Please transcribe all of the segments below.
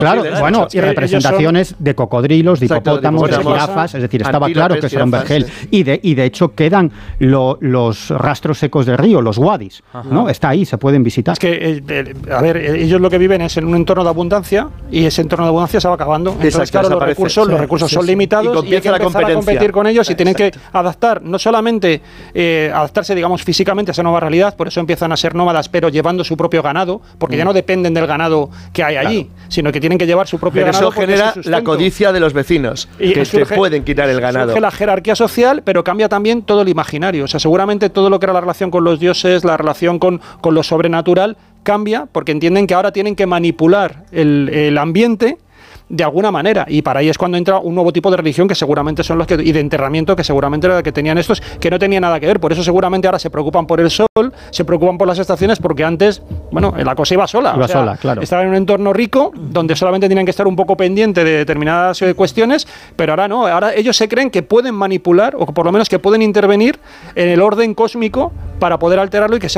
Claro, bueno, y representaciones de cocodrilos, de hipopótamos, de jirafas, es decir, estaba claro que eso era un vergel. Y de hecho quedan los rastros secos del río, los wadis, ¿no? Está ahí, se pueden visitar. Es que, a ver, ellos lo que viven es en un entorno de abundancia y ese entorno de abundancia se va acabando. Entonces, claro, los recursos son limitados y hay que empezar a competir con ellos y tienen que adaptar, no solamente adaptarse, digamos, físicamente a esa nueva realidad, por eso empiezan a ser nómadas, pero llevando su propio ganado, porque ya no dependen del ganado que hay allí, sino que tienen que llevar su propio ganado. Eso genera la codicia de los vecinos, que te pueden quitar el ganado. Surge la jerarquía social, pero cambia también todo el imaginario. O sea, seguramente todo lo que era la relación con los dioses, la relación con lo sobrenatural, cambia porque entienden que ahora tienen que manipular el ambiente de alguna manera, y para ahí es cuando entra un nuevo tipo de religión que seguramente son los que, y de enterramiento que seguramente era la que tenían estos, que no tenía nada que ver. Por eso seguramente ahora se preocupan por el sol, se preocupan por las estaciones, porque antes, bueno, la cosa iba sola. Claro. Estaba en un entorno rico donde solamente tenían que estar un poco pendiente de determinadas cuestiones, pero ahora no, ahora ellos se creen que pueden manipular, o por lo menos que pueden intervenir en el orden cósmico para poder alterarlo y que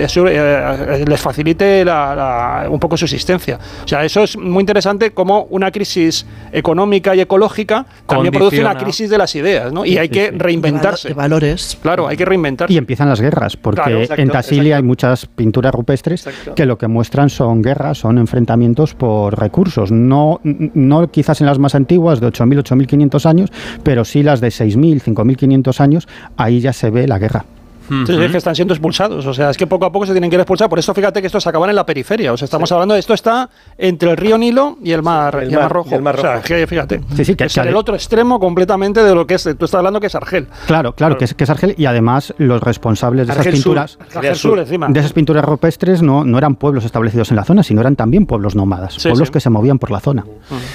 les facilite un poco su existencia. O sea, eso es muy interesante, como una crisis económica y ecológica también produce una crisis de las ideas, ¿no? Y hay que reinventarse. De valores. Claro, hay que reinventarse. Y empiezan las guerras, porque en Tassilia hay muchas pinturas rupestres que lo que muestran son guerras, son enfrentamientos por recursos. No quizás en las más antiguas, de 8.000, 8.500 años, pero sí las de 6.000, 5.500 años, ahí ya se ve la guerra. Sí, es que están siendo expulsados, o sea, es que poco a poco se tienen que ir expulsar. Por eso fíjate que estos acaban en la periferia, o sea, estamos hablando de esto, está entre el río Nilo y el mar Rojo. O sea, que fíjate, que es en el otro extremo completamente de lo que es, tú estás hablando que es Argel. Claro, que es Argel, y además los responsables de esas pinturas, de esas pinturas rupestres no eran pueblos establecidos en la zona, sino eran también pueblos nómadas, pueblos que se movían por la zona.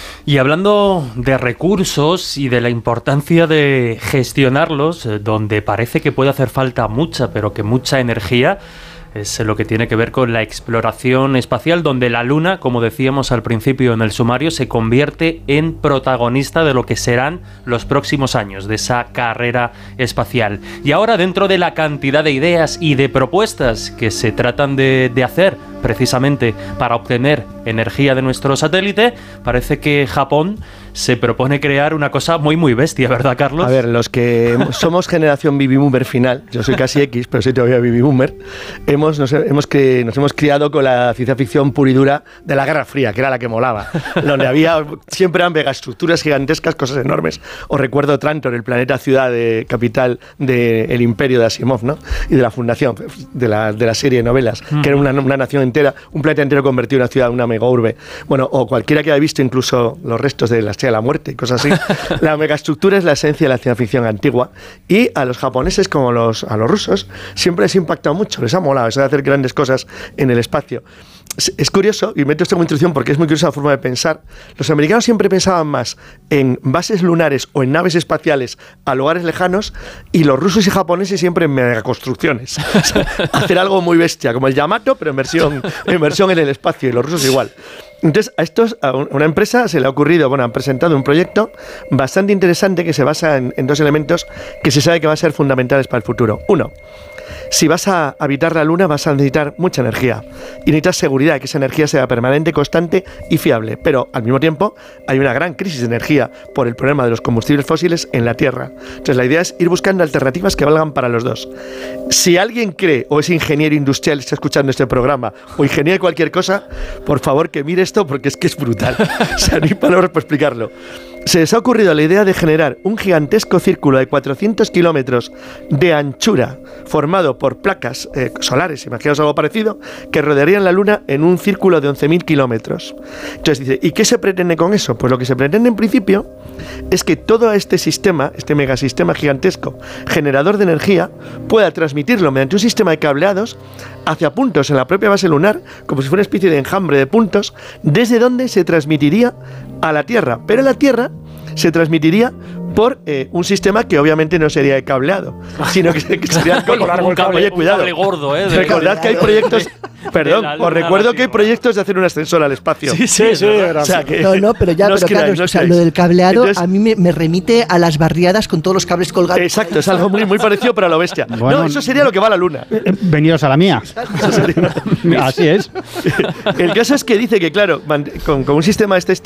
Y hablando de recursos y de la importancia de gestionarlos, donde parece que puede hacer falta mucha, pero que mucha energía, es lo que tiene que ver con la exploración espacial, donde la Luna, como decíamos al principio en el sumario, se convierte en protagonista de lo que serán los próximos años, de esa carrera espacial. Y ahora, dentro de la cantidad de ideas y de propuestas que se tratan de hacer precisamente para obtener energía de nuestro satélite, parece que Japón se propone crear una cosa muy muy bestia, ¿verdad, Carlos? A ver, los que somos generación baby boomer final, yo soy casi X, pero soy todavía baby boomer, nos hemos criado con la ciencia ficción pura y dura de la Guerra Fría, que era la que molaba, donde siempre eran megaestructuras gigantescas, cosas enormes. Os recuerdo Trantor, el planeta ciudad capital del imperio de Asimov, ¿no? Y de la fundación de la serie de novelas, que era una nación entera, un planeta entero convertido en una ciudad, una mega urbe. Bueno, o cualquiera que haya visto incluso los restos de la Estrella de la Muerte y cosas así. La megaestructura es la esencia de la ciencia ficción antigua, y a los japoneses como a los rusos siempre les ha impactado mucho, les ha molado eso de hacer grandes cosas en el espacio. Es curioso, y meto esto como introducción porque es muy curiosa la forma de pensar. Los americanos siempre pensaban más en bases lunares o en naves espaciales a lugares lejanos, y los rusos y japoneses siempre en megaconstrucciones. O sea, hacer algo muy bestia, como el Yamato, pero en versión en el espacio, y los rusos igual. Entonces, a una empresa se le ha ocurrido, han presentado un proyecto bastante interesante que se basa en dos elementos que se sabe que van a ser fundamentales para el futuro. Uno, si vas a habitar la Luna vas a necesitar mucha energía, y necesitas seguridad, que esa energía sea permanente, constante y fiable, pero al mismo tiempo hay una gran crisis de energía por el problema de los combustibles fósiles en la Tierra. Entonces la idea es ir buscando alternativas que valgan para los dos. Si alguien cree, o es ingeniero industrial, está escuchando este programa, o ingeniero de cualquier cosa, por favor que mire esto, porque es que es brutal. O sea, no hay palabras para explicarlo. Se les ha ocurrido la idea de generar un gigantesco círculo de 400 kilómetros de anchura, formado por placas solares, imaginaos algo parecido, que rodearían la Luna en un círculo de 11.000 kilómetros. Entonces dice, ¿y qué se pretende con eso? Pues lo que se pretende en principio es que todo este sistema, este megasistema gigantesco, generador de energía, pueda transmitirlo mediante un sistema de cableados hacia puntos en la propia base lunar, como si fuera una especie de enjambre de puntos, desde donde se transmitiría a la Tierra. Pero la Tierra se transmitiría por un sistema que obviamente no sería de cableado, sino que sería con un cable gordo, Recordad que hay proyectos... Perdón, os recuerdo que hay proyectos de hacer un ascensor al espacio. Sí, o sea, que no, pero ya, pero claro, o sea, lo del cableado entonces, a mí me remite a las barriadas con todos los cables colgados. Exacto, es algo muy, muy parecido, pero a lo bestia. Bueno, no, eso sería lo que va a la luna. Veniros a la mía. Así es. El caso es que dice que, claro, con un sistema de este estilo,